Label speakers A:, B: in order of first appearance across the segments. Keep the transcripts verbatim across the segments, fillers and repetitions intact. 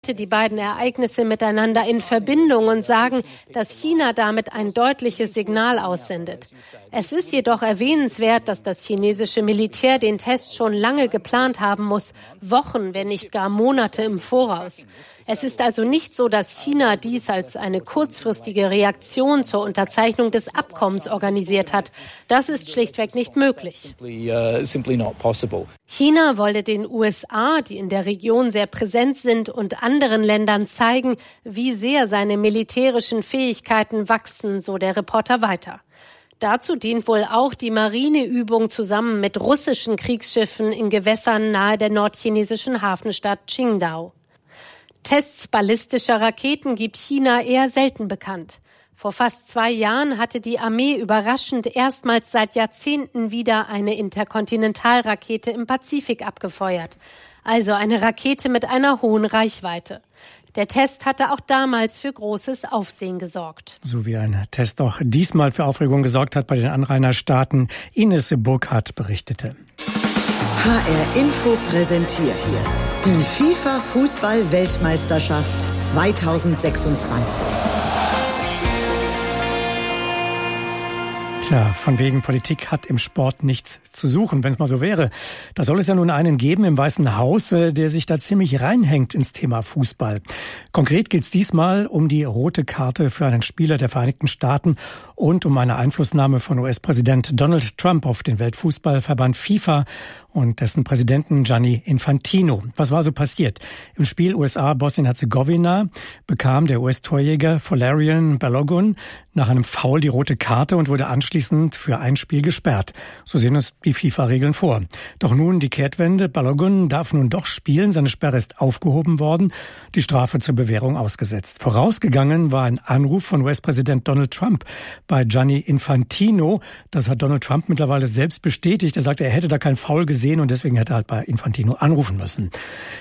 A: die beiden Ereignisse miteinander in Verbindung und sagen, dass China damit ein deutliches Signal aussendet. Es ist jedoch erwähnenswert, dass das chinesische Militär den Test schon lange geplant haben muss, Wochen, wenn nicht gar Monate im Voraus. Es ist also nicht so, dass China dies als eine kurzfristige Reaktion zur Unterzeichnung des Abkommens organisiert hat. Das ist schlichtweg nicht möglich. China wolle den U S A, die in der Region sehr präsent sind, und anderen Ländern zeigen, wie sehr seine militärischen Fähigkeiten wachsen, so der Reporter weiter. Dazu dient wohl auch die Marineübung zusammen mit russischen Kriegsschiffen in Gewässern nahe der nordchinesischen Hafenstadt Qingdao. Tests ballistischer Raketen gibt China eher selten bekannt. Vor fast zwei Jahren hatte die Armee überraschend erstmals seit Jahrzehnten wieder eine Interkontinentalrakete im Pazifik abgefeuert. Also eine Rakete mit einer hohen Reichweite. Der Test hatte auch damals für großes Aufsehen gesorgt.
B: So wie ein Test auch diesmal für Aufregung gesorgt hat bei den Anrainerstaaten. Ines Burkhardt berichtete.
C: H R Info präsentiert die FIFA-Fußball-Weltmeisterschaft zweitausendsechsundzwanzig.
B: Tja, von wegen Politik hat im Sport nichts zu suchen, wenn es mal so wäre. Da soll es ja nun einen geben im Weißen Haus, der sich da ziemlich reinhängt ins Thema Fußball. Konkret geht es diesmal um die rote Karte für einen Spieler der Vereinigten Staaten und um eine Einflussnahme von U S-Präsident Donald Trump auf den Weltfußballverband FIFA und dessen Präsidenten Gianni Infantino. Was war so passiert? Im Spiel U S A-Bosnien-Herzegowina bekam der U S-Torjäger Folarin Balogun nach einem Foul die rote Karte und wurde anschließend für ein Spiel gesperrt. So sehen es die FIFA-Regeln vor. Doch nun die Kehrtwende. Balogun darf nun doch spielen. Seine Sperre ist aufgehoben worden, die Strafe zur Bewährung ausgesetzt. Vorausgegangen war ein Anruf von U S-Präsident Donald Trump bei Gianni Infantino. Das hat Donald Trump mittlerweile selbst bestätigt. Er sagte, er hätte da kein Foul gesehen und deswegen hätte er halt bei Infantino anrufen müssen.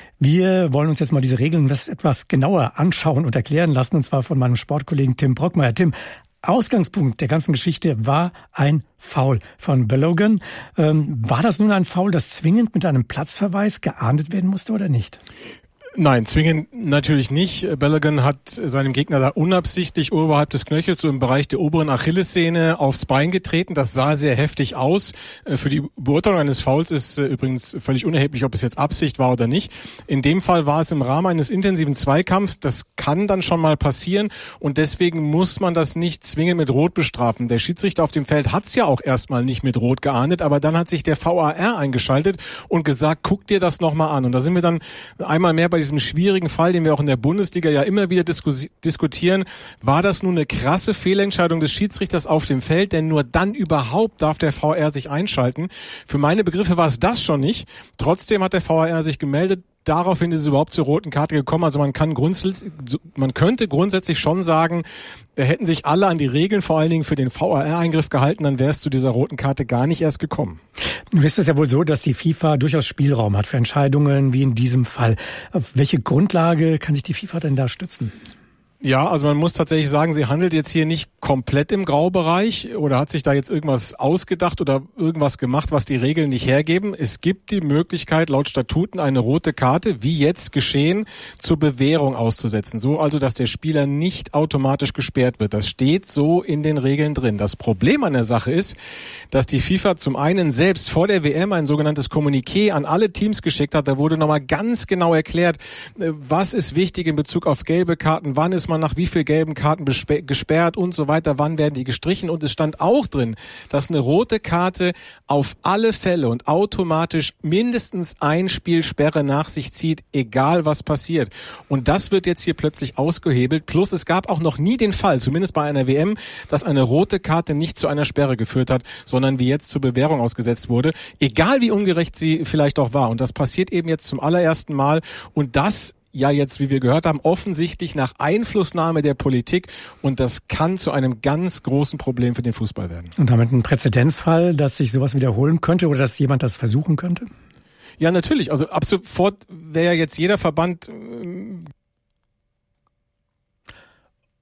B: Wir wollen uns jetzt mal diese Regeln etwas genauer anschauen und erklären lassen, und zwar von meinem Sportkollegen Tim Brockmeier. Tim, Ausgangspunkt der ganzen Geschichte war ein Foul von Balogun. Ähm, war das nun ein Foul, das zwingend mit einem Platzverweis geahndet werden musste oder nicht?
D: Nein, zwingend natürlich nicht. Balogun hat seinem Gegner da unabsichtlich oberhalb des Knöchels, so im Bereich der oberen Achillessehne, aufs Bein getreten. Das sah sehr heftig aus. Für die Beurteilung eines Fouls ist übrigens völlig unerheblich, ob es jetzt Absicht war oder nicht. In dem Fall war es im Rahmen eines intensiven Zweikampfs. Das kann dann schon mal passieren und deswegen muss man das nicht zwingend mit Rot bestrafen. Der Schiedsrichter auf dem Feld hat es ja auch erstmal nicht mit Rot geahndet, aber dann hat sich der V A R eingeschaltet und gesagt, guck dir das nochmal an. Und da sind wir dann einmal mehr bei diesem schwierigen Fall, den wir auch in der Bundesliga ja immer wieder diskus- diskutieren. War das nun eine krasse Fehlentscheidung des Schiedsrichters auf dem Feld? Denn nur dann überhaupt darf der V A R sich einschalten. Für meine Begriffe war es das schon nicht. Trotzdem hat der V A R sich gemeldet. Daraufhin ist es überhaupt zur roten Karte gekommen. Also man kann grundsätzlich, man könnte grundsätzlich schon sagen, hätten sich alle an die Regeln, vor allen Dingen für den V A R-Eingriff gehalten, dann wäre es zu dieser roten Karte gar nicht erst gekommen.
B: Nun ist es ja wohl so, dass die FIFA durchaus Spielraum hat für Entscheidungen wie in diesem Fall. Auf welche Grundlage kann sich die FIFA denn da stützen?
D: Ja, also man muss tatsächlich sagen, sie handelt jetzt hier nicht komplett im Graubereich oder hat sich da jetzt irgendwas ausgedacht oder irgendwas gemacht, was die Regeln nicht hergeben. Es gibt die Möglichkeit, laut Statuten eine rote Karte, wie jetzt geschehen, zur Bewährung auszusetzen. So also, dass der Spieler nicht automatisch gesperrt wird. Das steht so in den Regeln drin. Das Problem an der Sache ist, dass die FIFA zum einen selbst vor der W M ein sogenanntes Kommuniqué an alle Teams geschickt hat. Da wurde nochmal ganz genau erklärt, was ist wichtig in Bezug auf gelbe Karten, wann ist man nach wie viel gelben Karten besp- gesperrt und so weiter, wann werden die gestrichen. Und es stand auch drin, dass eine rote Karte auf alle Fälle und automatisch mindestens ein Spiel Sperre nach sich zieht, egal was passiert. Und das wird jetzt hier plötzlich ausgehebelt. Plus es gab auch noch nie den Fall, zumindest bei einer W M, dass eine rote Karte nicht zu einer Sperre geführt hat, sondern wie jetzt zur Bewährung ausgesetzt wurde, egal wie ungerecht sie vielleicht auch war. Und das passiert eben jetzt zum allerersten Mal. Und das ja jetzt, wie wir gehört haben, offensichtlich nach Einflussnahme der Politik, und das kann zu einem ganz großen Problem für den Fußball werden.
B: Und damit ein Präzedenzfall, dass sich sowas wiederholen könnte oder dass jemand das versuchen könnte?
D: Ja, natürlich. Also ab sofort wäre ja jetzt jeder Verband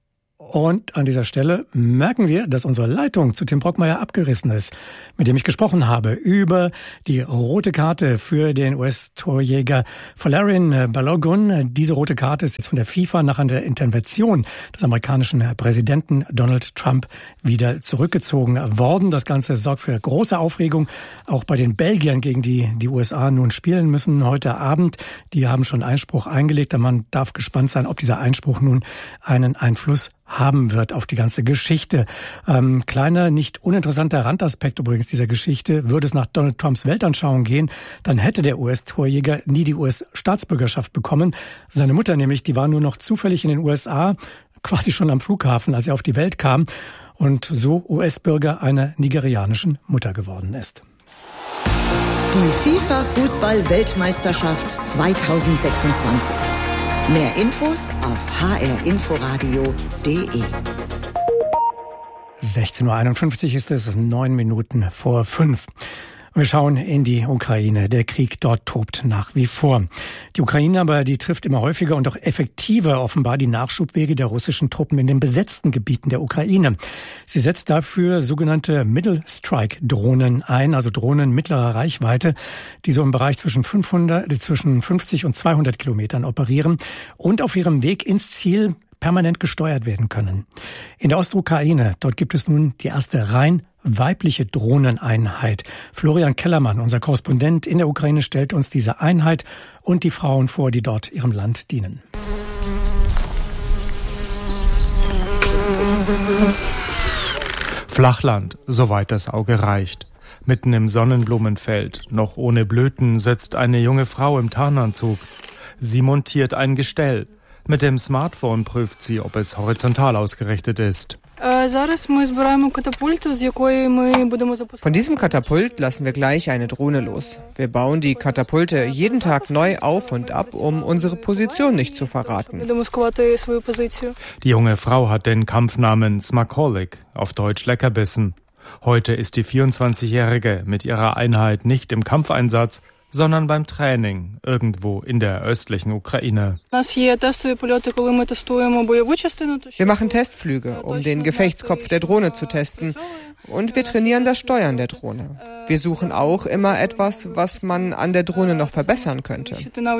B: Und an dieser Stelle merken wir, dass unsere Leitung zu Tim Brockmeier abgerissen ist, mit dem ich gesprochen habe über die rote Karte für den U S-Torjäger Folarin Balogun. Diese rote Karte ist jetzt von der FIFA nach einer Intervention des amerikanischen Präsidenten Donald Trump wieder zurückgezogen worden. Das Ganze sorgt für große Aufregung, auch bei den Belgiern, gegen die die U S A nun spielen müssen heute Abend. Die haben schon Einspruch eingelegt, und man darf gespannt sein, ob dieser Einspruch nun einen Einfluss haben wird auf die ganze Geschichte. Ähm, kleiner, nicht uninteressanter Randaspekt übrigens dieser Geschichte: Würde es nach Donald Trumps Weltanschauung gehen, dann hätte der U S-Torjäger nie die U S-Staatsbürgerschaft bekommen. Seine Mutter nämlich, die war nur noch zufällig in den U S A, quasi schon am Flughafen, als er auf die Welt kam, und so U S-Bürger einer nigerianischen Mutter geworden ist.
C: Die FIFA-Fußball-Weltmeisterschaft zweitausendsechsundzwanzig. Mehr Infos auf h r inforadio punkt d e.
B: sechzehn Uhr einundfünfzig ist es, neun Minuten vor fünf. Wir schauen in die Ukraine. Der Krieg dort tobt nach wie vor. Die Ukraine aber, die trifft immer häufiger und auch effektiver offenbar die Nachschubwege der russischen Truppen in den besetzten Gebieten der Ukraine. Sie setzt dafür sogenannte Middle-Strike-Drohnen ein, also Drohnen mittlerer Reichweite, die so im Bereich zwischen fünfhundert, zwischen fünfzig und zweihundert Kilometern operieren und auf ihrem Weg ins Ziel permanent gesteuert werden können. In der Ostukraine, dort gibt es nun die erste rein weibliche Drohneneinheit. Florian Kellermann, unser Korrespondent in der Ukraine, stellt uns diese Einheit und die Frauen vor, die dort ihrem Land dienen.
E: Flachland, soweit das Auge reicht. Mitten im Sonnenblumenfeld, noch ohne Blüten, sitzt eine junge Frau im Tarnanzug. Sie montiert ein Gestell. Mit dem Smartphone prüft sie, ob es horizontal ausgerichtet ist.
F: Von diesem Katapult lassen wir gleich eine Drohne los. Wir bauen die Katapulte jeden Tag neu auf und ab, um unsere Position nicht zu verraten.
E: Die junge Frau hat den Kampfnamen Smakolik, auf Deutsch Leckerbissen. Heute ist die vierundzwanzigjährige mit ihrer Einheit nicht im Kampfeinsatz, sondern beim Training irgendwo in der östlichen Ukraine.
F: Wir machen Testflüge, um den Gefechtskopf der Drohne zu testen, und wir trainieren das Steuern der Drohne. Wir suchen auch immer etwas, was man an der Drohne noch verbessern könnte.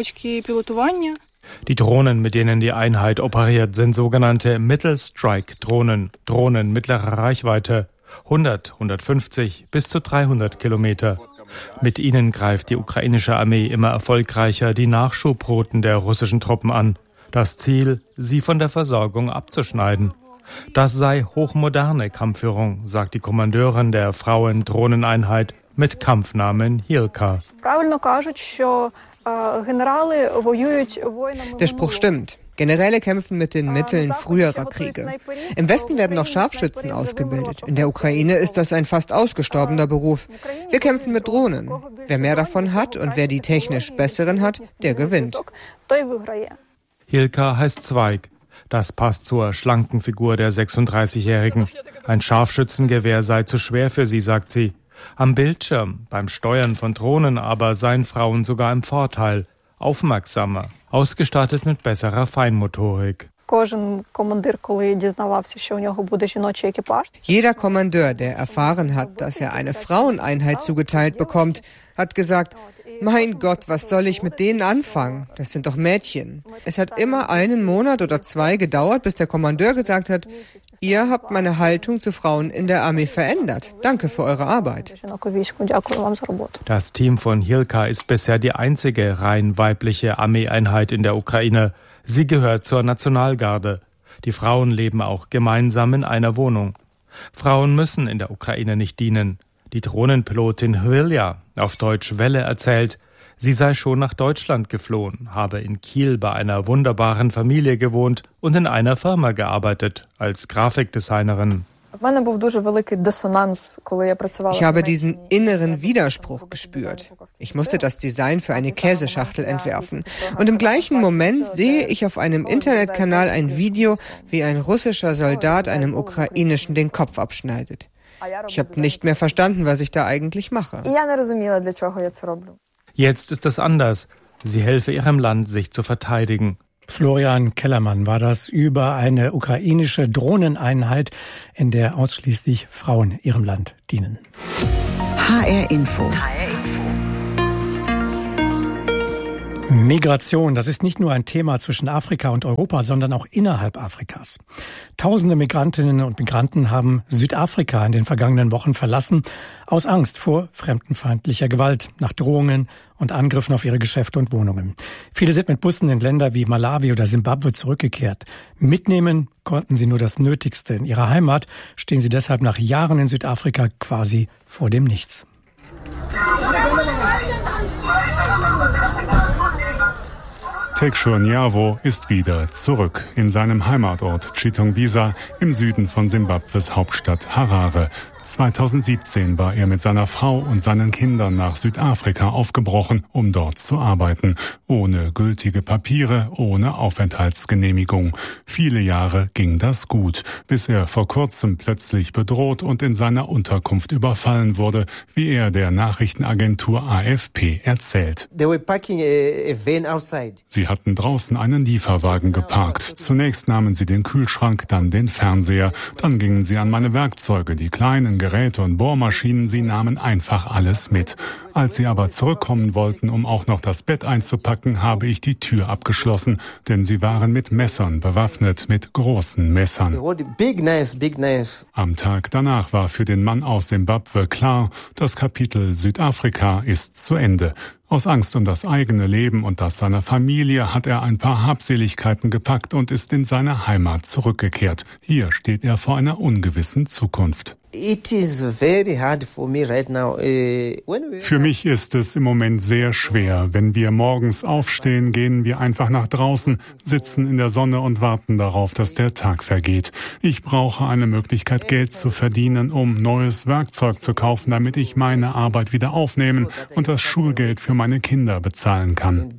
E: Die Drohnen, mit denen die Einheit operiert, sind sogenannte Middle-Strike-Drohnen, Drohnen mittlerer Reichweite, hundert, hundertfünfzig bis zu dreihundert Kilometer. Mit ihnen greift die ukrainische Armee immer erfolgreicher die Nachschubrouten der russischen Truppen an. Das Ziel, sie von der Versorgung abzuschneiden. Das sei hochmoderne Kampfführung, sagt die Kommandeurin der Frauen-Drohneneinheit mit Kampfnamen Hilka.
F: Der Spruch stimmt. Generäle kämpfen mit den Mitteln früherer Kriege. Im Westen werden noch Scharfschützen ausgebildet. In der Ukraine ist das ein fast ausgestorbener Beruf. Wir kämpfen mit Drohnen. Wer mehr davon hat und wer die technisch besseren hat, der gewinnt.
E: Hilka heißt Zweig. Das passt zur schlanken Figur der sechsunddreißigjährigen. Ein Scharfschützengewehr sei zu schwer für sie, sagt sie. Am Bildschirm, beim Steuern von Drohnen aber seien Frauen sogar im Vorteil. Aufmerksamer, ausgestattet mit besserer Feinmotorik.
F: Jeder Kommandeur, der erfahren hat, dass er eine Fraueneinheit zugeteilt bekommt, hat gesagt, mein Gott, was soll ich mit denen anfangen? Das sind doch Mädchen. Es hat immer einen Monat oder zwei gedauert, bis der Kommandeur gesagt hat, ihr habt meine Haltung zu Frauen in der Armee verändert. Danke für eure Arbeit.
E: Das Team von Hilka ist bisher die einzige rein weibliche Armeeeinheit in der Ukraine. Sie gehört zur Nationalgarde. Die Frauen leben auch gemeinsam in einer Wohnung. Frauen müssen in der Ukraine nicht dienen. Die Drohnenpilotin Hvilja, auf Deutsch Welle, erzählt, sie sei schon nach Deutschland geflohen, habe in Kiel bei einer wunderbaren Familie gewohnt und in einer Firma gearbeitet, als Grafikdesignerin.
F: Ich habe diesen inneren Widerspruch gespürt. Ich musste das Design für eine Käseschachtel entwerfen. Und im gleichen Moment sehe ich auf einem Internetkanal ein Video, wie ein russischer Soldat einem ukrainischen den Kopf abschneidet. Ich habe nicht mehr verstanden, was ich da eigentlich mache.
E: Jetzt ist es anders. Sie helfe ihrem Land, sich zu verteidigen.
B: Florian Kellermann war das über eine ukrainische Drohneneinheit, in der ausschließlich Frauen ihrem Land dienen.
C: H R Info.
B: Migration, das ist nicht nur ein Thema zwischen Afrika und Europa, sondern auch innerhalb Afrikas. Tausende Migrantinnen und Migranten haben Südafrika in den vergangenen Wochen verlassen, aus Angst vor fremdenfeindlicher Gewalt, nach Drohungen und Angriffen auf ihre Geschäfte und Wohnungen. Viele sind mit Bussen in Länder wie Malawi oder Simbabwe zurückgekehrt. Mitnehmen konnten sie nur das Nötigste. In ihrer Heimat stehen sie deshalb nach Jahren in Südafrika quasi vor dem Nichts.
G: Tekshur Nyavo ist wieder zurück in seinem Heimatort Chitungwiza im Süden von Simbabwes Hauptstadt Harare. zweitausendsiebzehn war er mit seiner Frau und seinen Kindern nach Südafrika aufgebrochen, um dort zu arbeiten. Ohne gültige Papiere, ohne Aufenthaltsgenehmigung. Viele Jahre ging das gut, bis er vor kurzem plötzlich bedroht und in seiner Unterkunft überfallen wurde, wie er der Nachrichtenagentur A F P erzählt. Sie hatten draußen einen Lieferwagen geparkt. Zunächst nahmen sie den Kühlschrank, dann den Fernseher. Dann gingen sie an meine Werkzeuge, die kleinen Geräte und Bohrmaschinen, sie nahmen einfach alles mit. Als sie aber zurückkommen wollten, um auch noch das Bett einzupacken, habe ich die Tür abgeschlossen, denn sie waren mit Messern bewaffnet, mit großen Messern. Am Tag danach war für den Mann aus Simbabwe klar, das Kapitel Südafrika ist zu Ende. Aus Angst um das eigene Leben und das seiner Familie hat er ein paar Habseligkeiten gepackt und ist in seine Heimat zurückgekehrt. Hier steht er vor einer ungewissen Zukunft. Für mich ist es im Moment sehr schwer. Wenn wir morgens aufstehen, gehen wir einfach nach draußen, sitzen in der Sonne und warten darauf, dass der Tag vergeht. Ich brauche eine Möglichkeit, Geld zu verdienen, um neues Werkzeug zu kaufen, damit ich meine Arbeit wieder aufnehmen und das Schulgeld für meine Kinder bezahlen kann.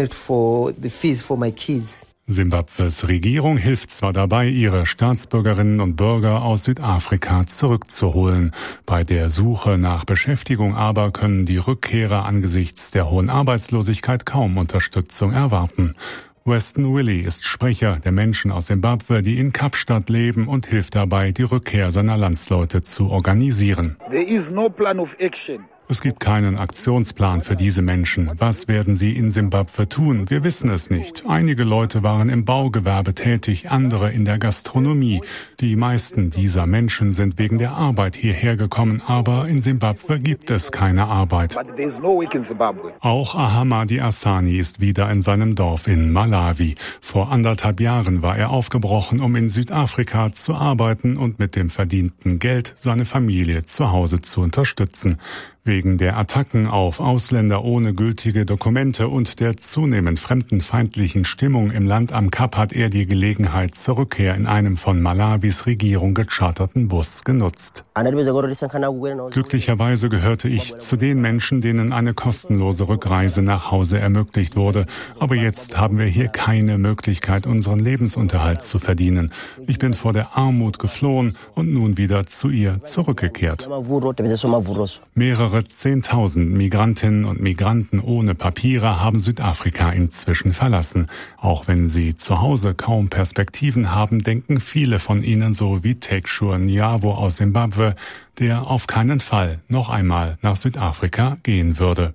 G: Simbabwes Regierung hilft zwar dabei, ihre Staatsbürgerinnen und Bürger aus Südafrika zurückzuholen. Bei der Suche nach Beschäftigung aber können die Rückkehrer angesichts der hohen Arbeitslosigkeit kaum Unterstützung erwarten. Weston Willie ist Sprecher der Menschen aus Simbabwe, die in Kapstadt leben, und hilft dabei, die Rückkehr seiner Landsleute zu organisieren.
H: There is no plan of action.
G: Es gibt keinen Aktionsplan für diese Menschen. Was werden sie in Simbabwe tun? Wir wissen es nicht. Einige Leute waren im Baugewerbe tätig, andere in der Gastronomie. Die meisten dieser Menschen sind wegen der Arbeit hierher gekommen, aber in Simbabwe gibt es keine Arbeit. Auch Ahamadi Asani ist wieder in seinem Dorf in Malawi. Vor anderthalb Jahren war er aufgebrochen, um in Südafrika zu arbeiten und mit dem verdienten Geld seine Familie zu Hause zu unterstützen. Wegen der Attacken auf Ausländer ohne gültige Dokumente und der zunehmend fremdenfeindlichen Stimmung im Land am Kap hat er die Gelegenheit zur Rückkehr in einem von Malawis Regierung gecharterten Bus genutzt. Glücklicherweise gehörte ich zu den Menschen, denen eine kostenlose Rückreise nach Hause ermöglicht wurde. Aber jetzt haben wir hier keine Möglichkeit, unseren Lebensunterhalt zu verdienen. Ich bin vor der Armut geflohen und nun wieder zu ihr zurückgekehrt. Mehrere Zehntausend Migrantinnen und Migranten ohne Papiere haben Südafrika inzwischen verlassen. Auch wenn sie zu Hause kaum Perspektiven haben, denken viele von ihnen so wie Tekshur Nyavo aus Simbabwe, der auf keinen Fall noch einmal nach Südafrika gehen würde.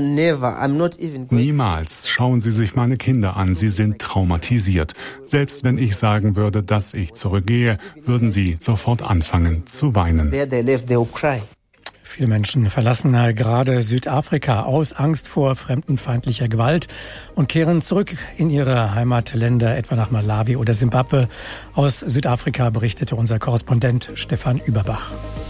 G: Niemals. Schauen Sie sich meine Kinder an, sie sind traumatisiert. Selbst wenn ich sagen würde, dass ich zurückgehe, würden sie sofort anfangen zu weinen.
B: Viele Menschen verlassen gerade Südafrika aus Angst vor fremdenfeindlicher Gewalt und kehren zurück in ihre Heimatländer, etwa nach Malawi oder Simbabwe. Aus Südafrika berichtete unser Korrespondent Stefan Überbach.